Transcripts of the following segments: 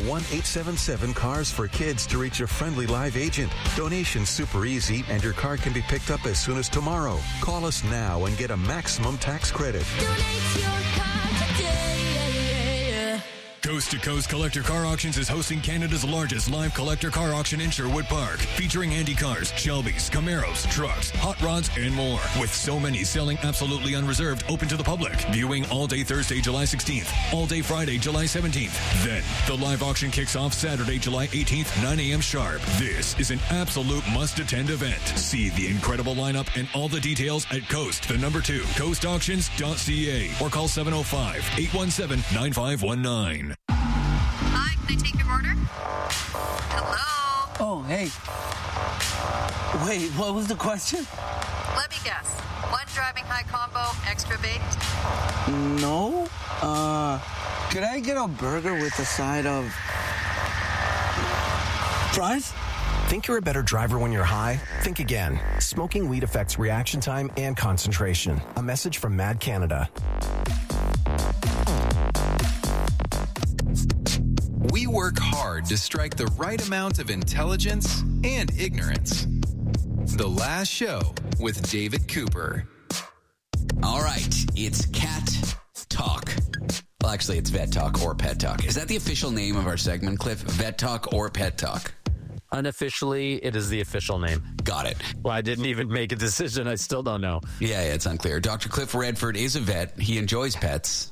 1-877-CARS-FOR-KIDS to reach a friendly live agent. Donation's super easy, and your car can be picked up as soon as tomorrow. Call us now and get a maximum tax credit. Donate your car today. Coast to Coast Collector Car Auctions is hosting Canada's largest live collector car auction in Sherwood Park, featuring Andy cars, Shelbys, Camaros, trucks, hot rods, and more. With so many selling absolutely unreserved, open to the public. Viewing all day Thursday, July 16th, all day Friday, July 17th. Then, the live auction kicks off Saturday, July 18th, 9 a.m. sharp. This is an absolute must-attend event. See the incredible lineup and all the details at Coast, the number 2, coastauctions.ca, or call 705-817-9519. Hi, can I take your order? Hello? Oh, hey. Wait, what was the question? Let me guess. One driving high combo, extra baked? No. Could I get a burger with a side of fries? Think you're a better driver when you're high? Think again. Smoking weed affects reaction time and concentration. A message from Mad Canada. We work hard to strike the right amount of intelligence and ignorance. The Last Show with David Cooper. All right, it's Cat Talk. Well, actually, it's Vet Talk or Pet Talk. Is that the official name of our segment, Cliff? Vet Talk or Pet Talk? Unofficially, it is the official name. Got it. Well, I didn't even make a decision. I still don't know. Yeah, it's unclear. Dr. Cliff Redford is a vet. He enjoys pets.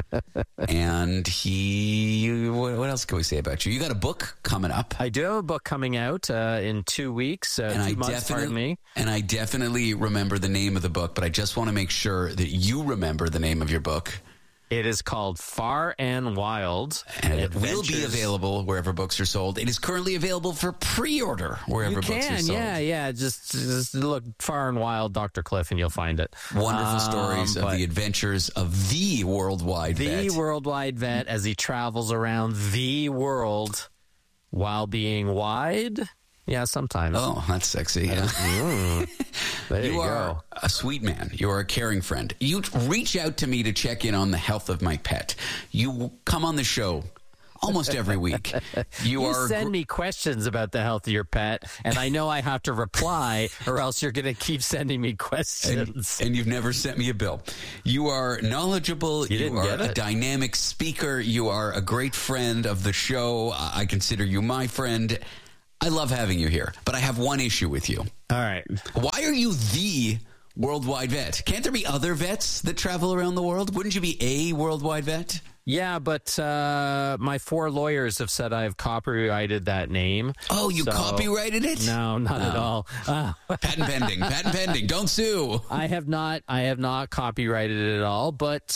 And what else can we say about you? You got a book coming up. I do have a book coming out in 2 weeks, 2 months, pardon me. And I definitely remember the name of the book, but I just want to make sure that you remember the name of your book. It is called Far and Wild. And it will be available wherever books are sold. It is currently available for pre-order wherever books are sold. Yeah. Just look Far and Wild, Dr. Cliff, and you'll find it. Wonderful stories of the adventures of the worldwide vet. The worldwide vet as he travels around the world while being wide. Yeah, sometimes. Oh, that's sexy. Yeah. There you are go. a sweet man. You are a caring friend. You reach out to me to check in on the health of my pet. You come on the show almost every week. You send me questions about the health of your pet, and I know I have to reply, or else you're going to keep sending me questions. And you've never sent me a bill. You are knowledgeable. You are a dynamic speaker. You are a great friend of the show. I consider you my friend. I love having you here, but I have one issue with you. All right. Why are you the worldwide vet? Can't there be other vets that travel around the world? Wouldn't you be a worldwide vet? Yeah, but my 4 lawyers have said I've copyrighted that name. Oh, you copyrighted it? No, not at all. Patent pending. Patent pending. Don't sue. I have not copyrighted it at all, but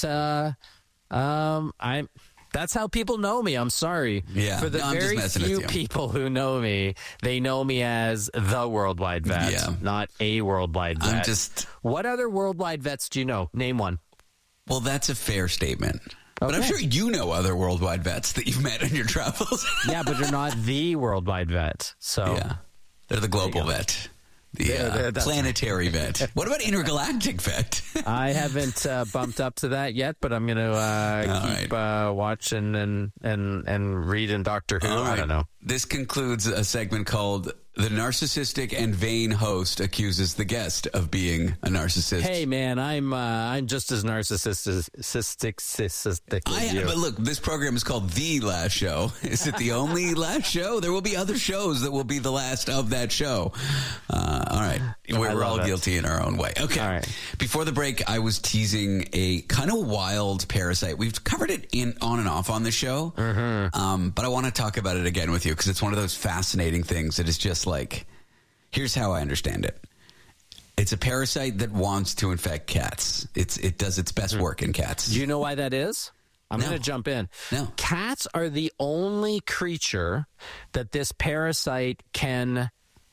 that's how people know me. I'm sorry. Yeah. For the very few people who know me, they know me as the worldwide vet, not a worldwide vet. What other worldwide vets do you know? Name one. Well, that's a fair statement. Okay. But I'm sure you know other worldwide vets that you've met in your travels. Yeah, but they're not the worldwide vet. So yeah. They're the global vet. The planetary vet. What about intergalactic vet? I haven't bumped up to that yet, but I'm going to keep watching and reading Doctor Who. I don't know. This concludes a segment called The Narcissistic and Vain Host Accuses the Guest of Being a Narcissist. Hey, man, I'm just as narcissistic as you. But look, this program is called The Last Show. Is it the only last show? There will be other shows that will be the last of that show. All right. We're all guilty in our own way. Okay. All right. Before the break, I was teasing a kind of wild parasite. We've covered it on and off on the show. Mm-hmm. But I want to talk about it again with you because it's one of those fascinating things that is just like, here's how I understand it. It's a parasite that wants to infect cats. It does its best work in cats. Do you know why that is? I'm going to jump in. No. Cats are the only creature that this parasite can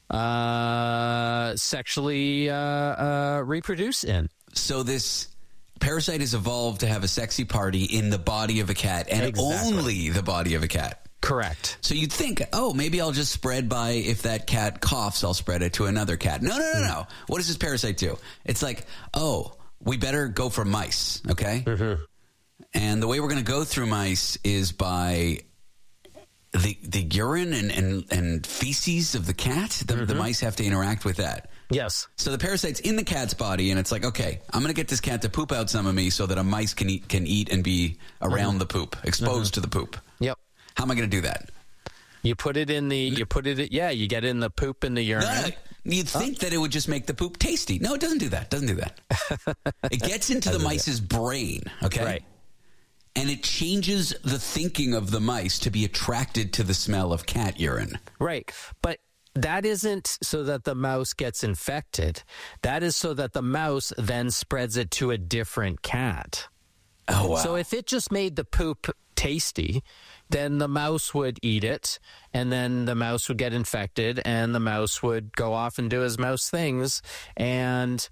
sexually reproduce in. So this parasite has evolved to have a sexy party in the body of a cat and only the body of a cat. Correct. So you'd think, oh, maybe I'll just spread by, if that cat coughs, I'll spread it to another cat. No. What does this parasite do? It's like, oh, we better go for mice, okay? Mm-hmm. And the way we're going to go through mice is by the urine and feces of the cat, the mice have to interact with that. Yes. So the parasite's in the cat's body, and it's like, okay, I'm going to get this cat to poop out some of me so that a mice can eat and be around the poop, exposed to the poop. Yep. How am I going to do that? You put it in you get in the poop in the urine. No. You'd think that it would just make the poop tasty. No, it doesn't do that. It gets into the mice's brain, okay? Right. And it changes the thinking of the mice to be attracted to the smell of cat urine. Right. But that isn't so that the mouse gets infected. That is so that the mouse then spreads it to a different cat. Oh, wow. So if it just made the poop tasty, then the mouse would eat it, and then the mouse would get infected, and the mouse would go off and do his mouse things. And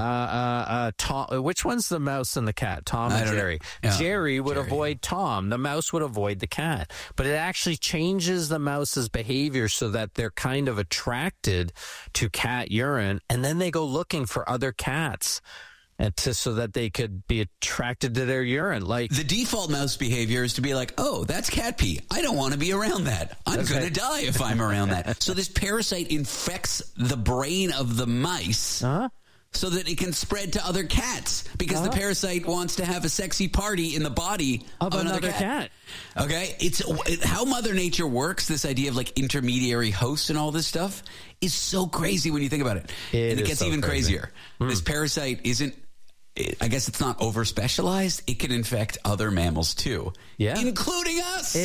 Tom, which one's the mouse and the cat? Tom and Jerry. Jerry would avoid Tom. The mouse would avoid the cat. But it actually changes the mouse's behavior so that they're kind of attracted to cat urine, and then they go looking for other cats. So that they could be attracted to their urine. Like the default mouse behavior is to be like, oh, that's cat pee. I don't want to be around that. I'm going to die if I'm around that. So this parasite infects the brain of the mice so that it can spread to other cats because the parasite wants to have a sexy party in the body of another cat. Okay? It's how Mother Nature works, this idea of like intermediary hosts and all this stuff is so crazy when you think about it. And it gets even crazier. This parasite isn't, I guess it's not over-specialized. It can infect other mammals, too. Yeah. Including us.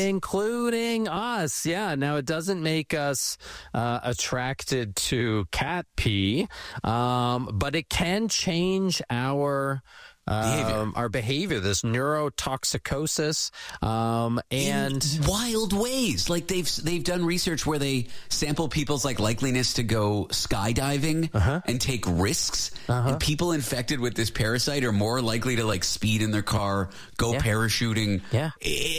Yeah. Now, it doesn't make us attracted to cat pee, but it can change our behavior, this neurotoxicosis, and in wild ways. Like they've done research where they sample people's like likeliness to go skydiving and take risks, and people infected with this parasite are more likely to like speed in their car, go parachuting. Yeah,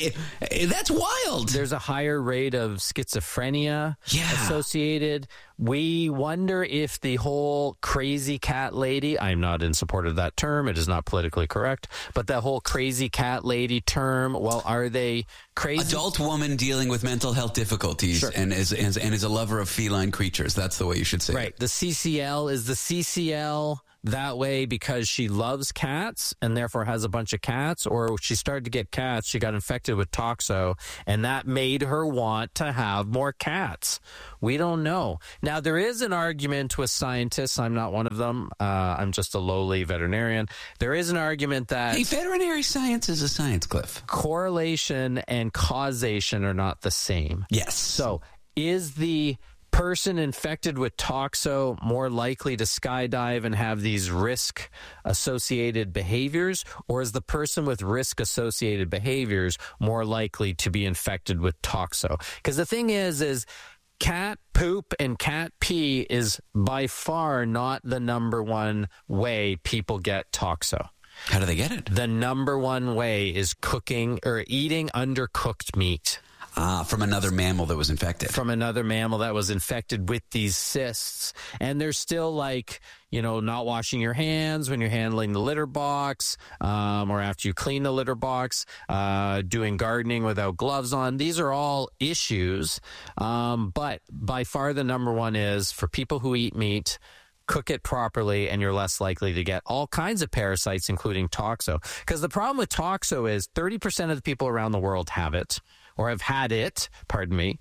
that's wild. There's a higher rate of schizophrenia associated. We wonder if the whole crazy cat lady, I'm not in support of that term, it is not politically correct, but that whole crazy cat lady term, well, are they crazy? Adult woman dealing with mental health difficulties and is a lover of feline creatures. That's the way you should say it. Right. The CCL is the CCL that way because she loves cats and therefore has a bunch of cats, or she started to get cats, she got infected with toxo, and that made her want to have more cats. We don't know. Now, there is an argument with scientists. I'm not one of them. I'm just a lowly veterinarian. There is an argument that... Hey, veterinary science is a science, Cliff. Correlation and causation are not the same. Yes. So, is the person infected with toxo more likely to skydive and have these risk-associated behaviors, or is the person with risk-associated behaviors more likely to be infected with toxo? Because the thing is cat poop and cat pee is by far not the number one way people get toxo. How do they get it? The number one way is cooking or eating undercooked meat. From another mammal that was infected. From another mammal that was infected with these cysts. And there's still like, not washing your hands when you're handling the litter box, or after you clean the litter box, doing gardening without gloves on. These are all issues. But by far the number one is for people who eat meat, cook it properly, and you're less likely to get all kinds of parasites, including toxo. Because the problem with toxo is 30% of the people around the world have it. Or have had it, pardon me.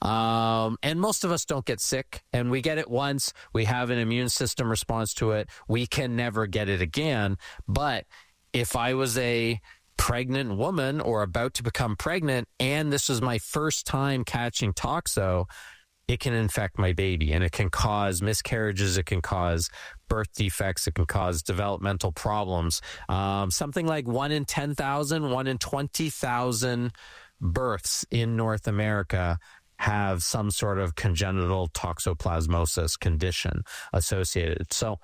And most of us don't get sick. And we get it once. We have an immune system response to it. We can never get it again. But if I was a pregnant woman or about to become pregnant, and this was my first time catching toxo, it can infect my baby. And it can cause miscarriages. It can cause birth defects. It can cause developmental problems. Something like 1 in 10,000, 1 in 20,000 births in North America have some sort of congenital toxoplasmosis condition associated. So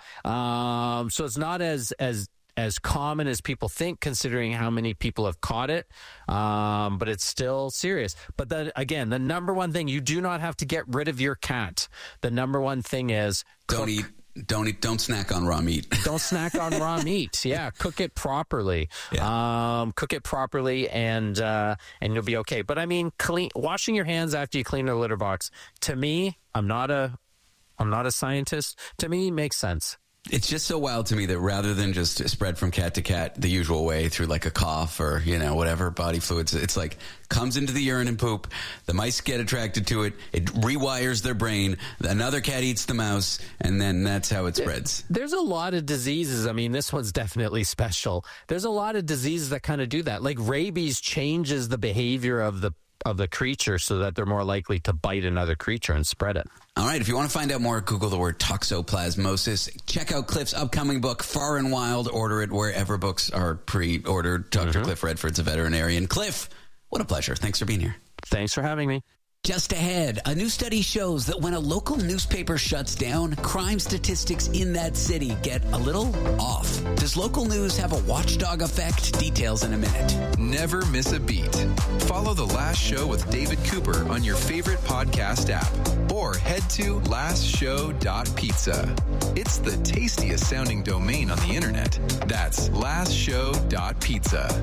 it's not as common as people think, considering how many people have caught it. But it's still serious. But then again, the number one thing, you do not have to get rid of your cat. The number one thing is don't eat Don't snack on raw meat. Don't snack on raw meat. Yeah, cook it properly. Yeah. Cook it properly, and you'll be okay. But I mean, washing your hands after you clean the litter box. To me, I'm not a scientist. To me, makes sense. It's just so wild to me that rather than just spread from cat to cat the usual way through like a cough or, whatever body fluids, it's like comes into the urine and poop. The mice get attracted to it. It rewires their brain. Another cat eats the mouse, and then that's how it spreads. There's a lot of diseases. I mean, this one's definitely special. There's a lot of diseases that kind of do that. Like rabies changes the behavior of the creature so that they're more likely to bite another creature and spread it. All right, if you want to find out more, Google the word toxoplasmosis. Check out Cliff's upcoming book, Far and Wild. Order it wherever books are pre-ordered. Dr. Cliff Redford's a veterinarian. Cliff, what a pleasure. Thanks for being here. Thanks for having me. Just ahead, a new study shows that when a local newspaper shuts down, crime statistics in that city get a little off. Does local news have a watchdog effect? Details in a minute. Never miss a beat. Follow The Last Show with David Cooper on your favorite podcast app or head to lastshow.pizza. It's the tastiest sounding domain on the internet. That's lastshow.pizza.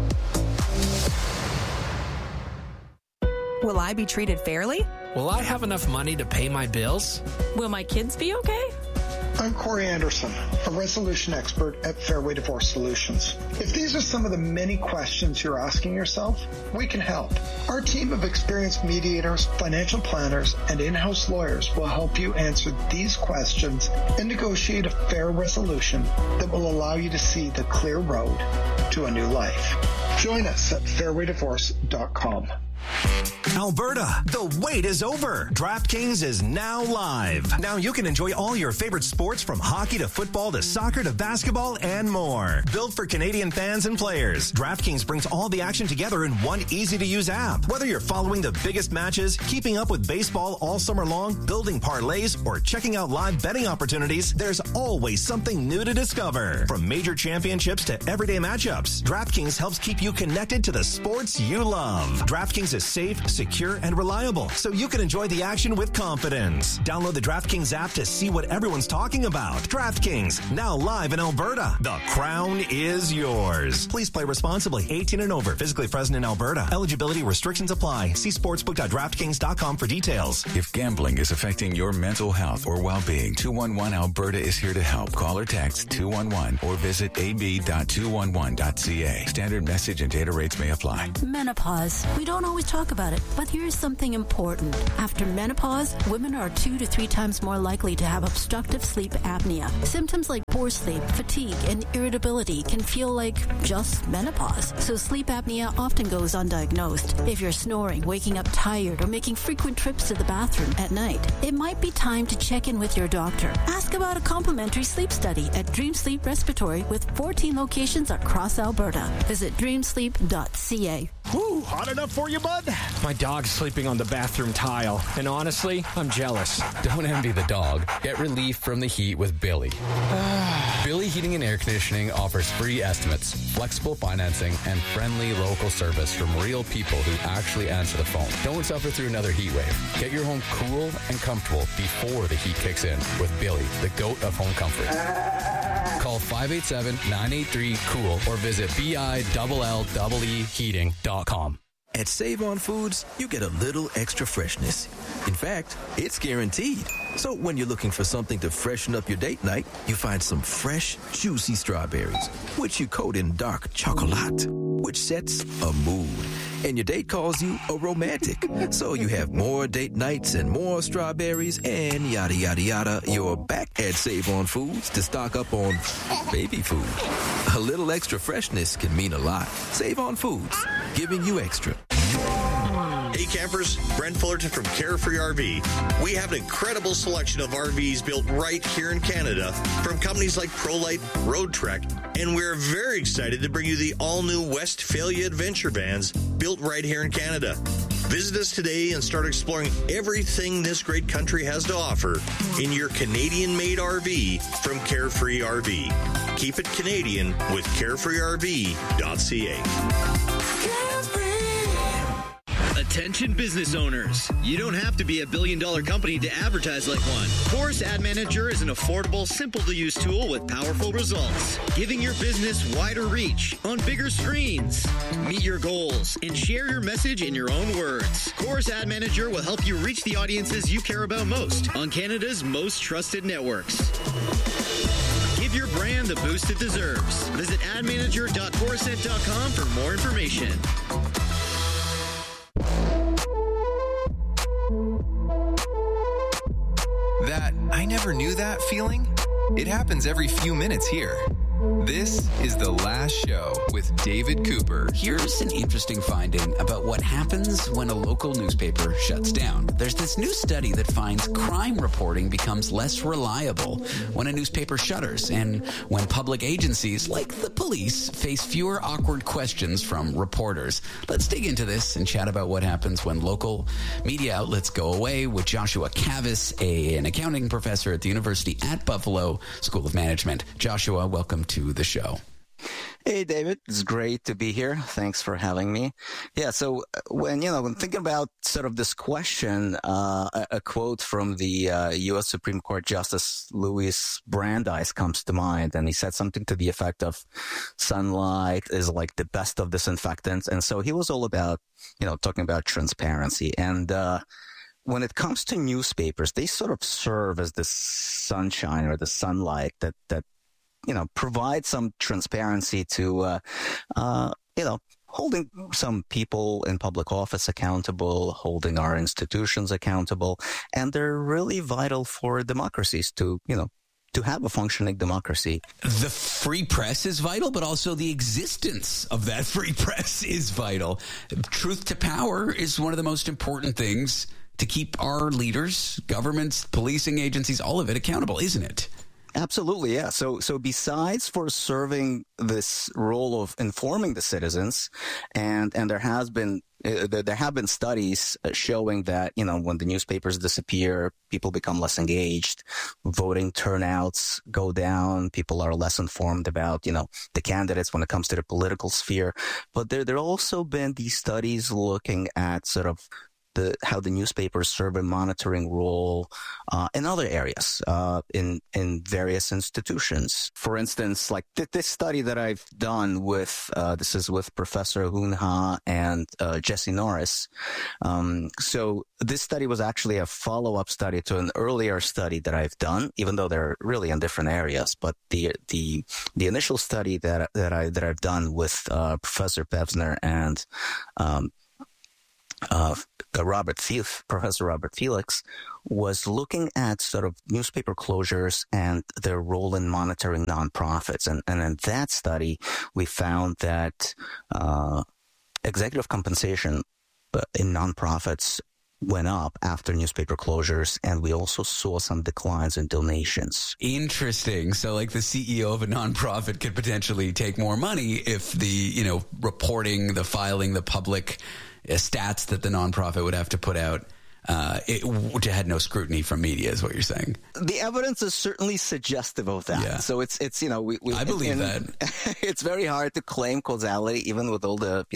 Will I be treated fairly? Will I have enough money to pay my bills? Will my kids be okay? I'm Corey Anderson, a resolution expert at Fairway Divorce Solutions. If these are some of the many questions you're asking yourself, we can help. Our team of experienced mediators, financial planners, and in-house lawyers will help you answer these questions and negotiate a fair resolution that will allow you to see the clear road to a new life. Join us at fairwaydivorce.com. Alberta, the wait is over. DraftKings is now live. Now you can enjoy all your favorite sports from hockey to football to soccer to basketball and more. Built for Canadian fans and players, DraftKings brings all the action together in one easy-to-use app. Whether you're following the biggest matches, keeping up with baseball all summer long, building parlays, or checking out live betting opportunities, there's always something new to discover. From major championships to everyday matchups, DraftKings helps keep you connected to the sports you love. DraftKings is safe, secure, and reliable, so you can enjoy the action with confidence. Download the DraftKings app to see what everyone's talking about. DraftKings, now live in Alberta. The crown is yours. Please play responsibly. 18 and over. Physically present in Alberta. Eligibility restrictions apply. See sportsbook.draftkings.com for details. If gambling is affecting your mental health or well-being, 211 Alberta is here to help. Call or text 211 or visit ab.211.ca. Standard message and data rates may apply. Menopause. We don't always talk about it, but here's something important. After menopause, women are 2 to 3 times more likely to have obstructive sleep apnea. Symptoms like poor sleep, fatigue, and irritability can feel like just menopause. So sleep apnea often goes undiagnosed. If you're snoring, waking up tired, or making frequent trips to the bathroom at night, it might be time to check in with your doctor. Ask about a complimentary sleep study at Dream Sleep Respiratory with 14 locations across Alberta. Visit dreamsleep.ca. Woo, hot enough for you, bud? My dog's sleeping on the bathroom tile, and honestly, I'm jealous. Don't envy the dog. Get relief from the heat with Billy. Billy Heating and Air Conditioning offers free estimates, flexible financing, and friendly local service from real people who actually answer the phone. Don't suffer through another heat wave. Get your home cool and comfortable before the heat kicks in with Billy, the GOAT of home comfort. Call 587-983-COOL or visit BILLEEheating.com. At Save On Foods, you get a little extra freshness. In fact, it's guaranteed. So when you're looking for something to freshen up your date night, you find some fresh, juicy strawberries, which you coat in dark chocolate, which sets a mood. And your date calls you a romantic. So you have more date nights and more strawberries and yada, yada, yada. You're back at Save On Foods to stock up on baby food. A little extra freshness can mean a lot. Save On Foods, giving you extra. Hey campers, Brent Fullerton from Carefree RV. We have an incredible selection of RVs built right here in Canada from companies like ProLite, Road Trek, and we're very excited to bring you the all-new Westphalia Adventure Vans built right here in Canada. Visit us today and start exploring everything this great country has to offer in your Canadian-made RV from Carefree RV. Keep it Canadian with carefreerv.ca. Attention business owners. You don't have to be a billion-dollar company to advertise like one. Chorus Ad Manager is an affordable, simple-to-use tool with powerful results, giving your business wider reach on bigger screens. Meet your goals and share your message in your own words. Chorus Ad Manager will help you reach the audiences you care about most on Canada's most trusted networks. Give your brand the boost it deserves. Visit admanager.chorusnet.com for more information. That I never knew that feeling? It happens every few minutes here. This is The Last Show with David Cooper. Here's an interesting finding about what happens when a local newspaper shuts down. There's this new study that finds crime reporting becomes less reliable when a newspaper shutters and when public agencies like the police face fewer awkward questions from reporters. Let's dig into this and chat about what happens when local media outlets go away with Joshua Kavis, an accounting professor at the University at Buffalo School of Management. Joshua, welcome to the show. Hey, David. It's great to be here. Thanks for having me. Yeah, so when thinking about sort of this question, a quote from the U.S. Supreme Court Justice Louis Brandeis comes to mind, and he said something to the effect of sunlight is like the best of disinfectants. And so he was all about, talking about transparency. And when it comes to newspapers, they sort of serve as the sunshine or the sunlight that provide some transparency to, holding some people in public office accountable, holding our institutions accountable. And they're really vital for democracies to have a functioning democracy. The free press is vital, but also the existence of that free press is vital. Truth to power is one of the most important things to keep our leaders, governments, policing agencies, all of it accountable, isn't it? Absolutely, yeah. So besides for serving this role of informing the citizens, and there have been studies showing that when the newspapers disappear, people become less engaged, voting turnouts go down, people are less informed about the candidates when it comes to the political sphere. But there also been these studies looking at sort of how the newspapers serve a monitoring role in other areas, in various institutions. For instance, like this study that I've done with this is with Professor Hoon Ha and Jesse Norris. So this study was actually a follow-up study to an earlier study that I've done, even though they're really in different areas. But the initial study that I've done with Professor Pevsner and Professor Robert Felix was looking at sort of newspaper closures and their role in monitoring nonprofits. And in that study, we found that executive compensation in nonprofits went up after newspaper closures, and we also saw some declines in donations. Interesting. So like the CEO of a nonprofit could potentially take more money if the, reporting, the filing, the public stats that the nonprofit would have to put out, it had no scrutiny from media, is what you're saying. The evidence is certainly suggestive of that. Yeah. So it's I believe that. It's very hard to claim causality, even with all the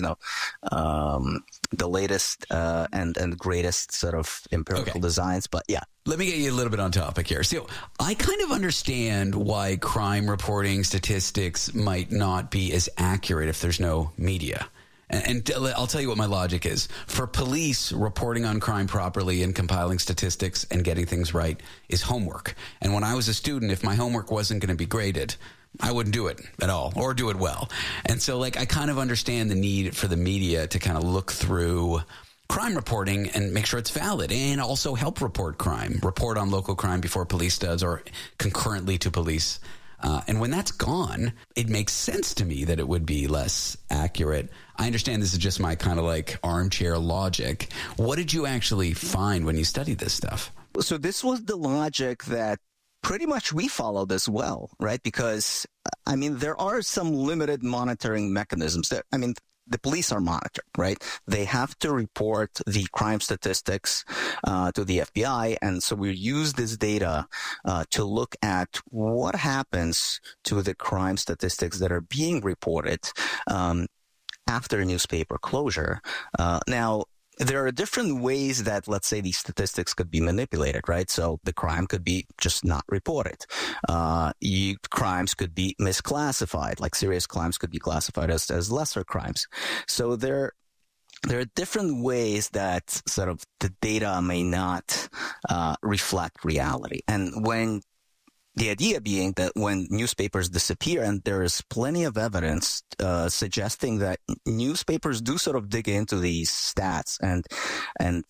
the latest and greatest sort of empirical designs. But yeah. Let me get you a little bit on topic here. So I kind of understand why crime reporting statistics might not be as accurate if there's no media. And I'll tell you what my logic is. For police, reporting on crime properly and compiling statistics and getting things right is homework. And when I was a student, if my homework wasn't going to be graded, I wouldn't do it at all or do it well. And so, I kind of understand the need for the media to kind of look through crime reporting and make sure it's valid, and also help report crime, report on local crime before police does or concurrently to police. And when that's gone, it makes sense to me that it would be less accurate. I understand this is just my kind of armchair logic. What did you actually find when you studied this stuff? So this was the logic that pretty much we followed as well, right? Because, there are some limited monitoring mechanisms that, the police are monitored, right? They have to report the crime statistics to the FBI. And so we use this data to look at what happens to the crime statistics that are being reported after newspaper closure. Now, there are different ways that, let's say, these statistics could be manipulated, right? So the crime could be just not reported. Crimes could be misclassified, like serious crimes could be classified as lesser crimes. So there are different ways that sort of the data may not reflect reality. And when the idea being that when newspapers disappear, and there is plenty of evidence suggesting that newspapers do sort of dig into these stats and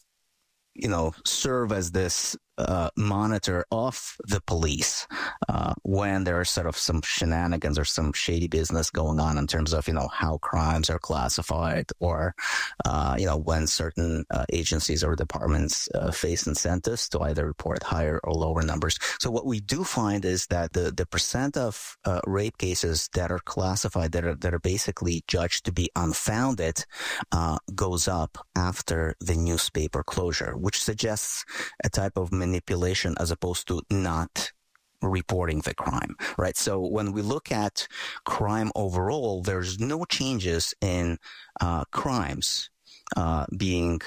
serve as this monitor of the police when there are sort of some shenanigans or some shady business going on in terms of, how crimes are classified or, when certain agencies or departments face incentives to either report higher or lower numbers. So what we do find is that the percent of rape cases that are classified, that are basically judged to be unfounded, goes up after the newspaper closure, which suggests a type of manipulation as opposed to not reporting the crime, right? So when we look at crime overall, there's no changes in crimes being,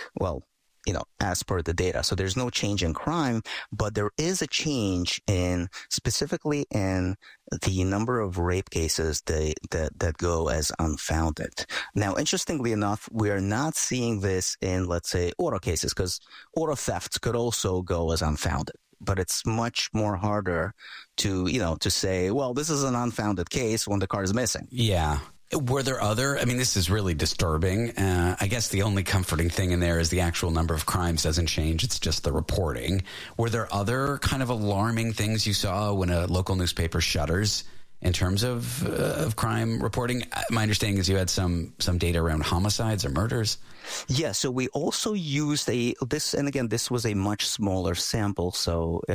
as per the data. So there's no change in crime, but there is a change specifically in the number of rape cases that go as unfounded. Now, interestingly enough, we are not seeing this in, let's say, auto cases, because auto thefts could also go as unfounded. But it's much more harder to say, well, this is an unfounded case when the car is missing. Yeah. Were there this is really disturbing. I guess the only comforting thing in there is the actual number of crimes doesn't change. It's just the reporting. Were there other kind of alarming things you saw when a local newspaper shutters in terms of crime reporting? My understanding is you had some data around homicides or murders. Yeah, so we also used this was a much smaller sample. So,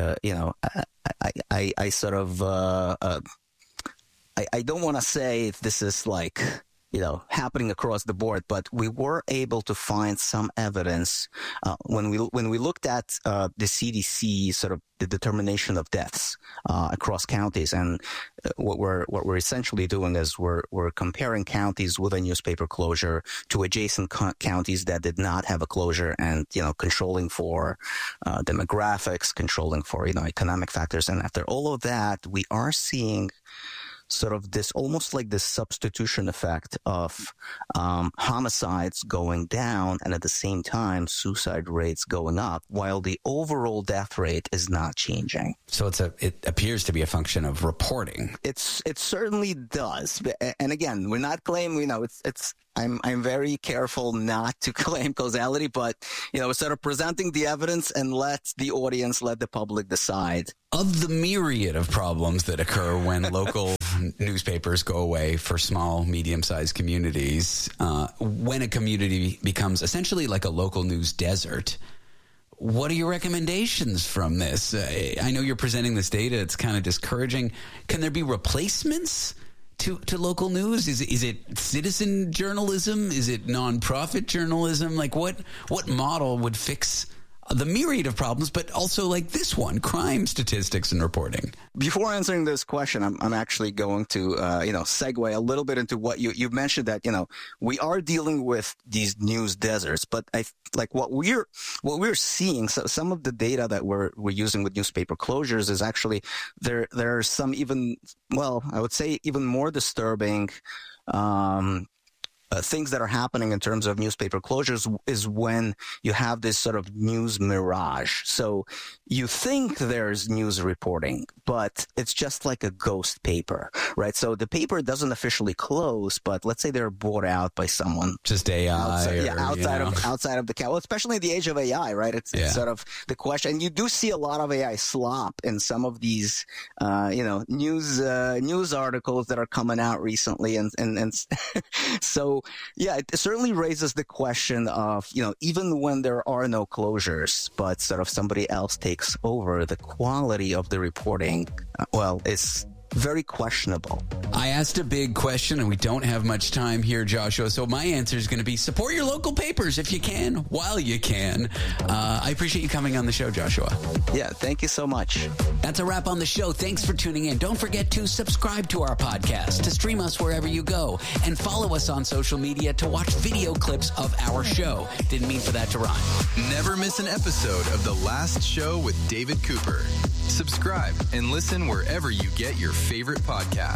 I sort of... I don't want to say if this is like, happening across the board, but we were able to find some evidence when we looked at the CDC sort of the determination of deaths across counties, and what we're essentially doing is we're comparing counties with a newspaper closure to adjacent counties that did not have a closure, and controlling for demographics, controlling for economic factors, and after all of that, we are seeing sort of this almost like this substitution effect of homicides going down and at the same time suicide rates going up, while the overall death rate is not changing. So it appears to be a function of reporting. It certainly does. And again, we're not claiming, I'm very careful not to claim causality, but, we're sort of presenting the evidence and let the public decide. Of the myriad of problems that occur when local newspapers go away for small, medium-sized communities, when a community becomes essentially like a local news desert, what are your recommendations from this? I know you're presenting this data. It's kind of discouraging. Can there be replacements to local news? Is it citizen journalism? Is it nonprofit journalism? Like what model would fix the myriad of problems, but also like this one, crime statistics and reporting? Before answering this question, I'm actually going to, segue a little bit into what you mentioned that, we are dealing with these news deserts, but what we're seeing, so some of the data that we're using with newspaper closures is actually there are some I would say even more disturbing, things that are happening in terms of newspaper closures is when you have this sort of news mirage. So you think there's news reporting, but it's just like a ghost paper, right? So the paper doesn't officially close, but let's say they're bought out by someone. Just AI. Outside of the well, especially in the age of AI, right? It's sort of the question. And you do see a lot of AI slop in some of these, news articles that are coming out recently. And so, yeah, it certainly raises the question of, even when there are no closures, but sort of somebody else takes over, the quality of the reporting, is very questionable. I asked a big question, and we don't have much time here, Joshua. So my answer is going to be support your local papers if you can, while you can. I appreciate you coming on the show, Joshua. Yeah, thank you so much. That's a wrap on the show. Thanks for tuning in. Don't forget to subscribe to our podcast, to stream us wherever you go, and follow us on social media to watch video clips of our show. Didn't mean for that to rhyme. Never miss an episode of The Last Show with David Cooper. Subscribe and listen wherever you get your favorite podcasts.